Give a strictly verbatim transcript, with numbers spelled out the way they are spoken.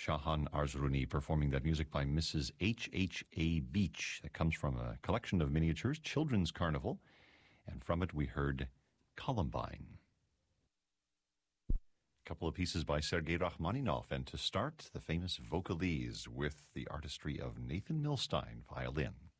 Shahan Arzrouni performing that music by Missus H H A Beach. That comes from a collection of miniatures, Children's Carnival, and from it we heard Columbine. A couple of pieces by Sergei Rachmaninoff, and to start, the famous Vocalese with the artistry of Nathan Milstein, violin.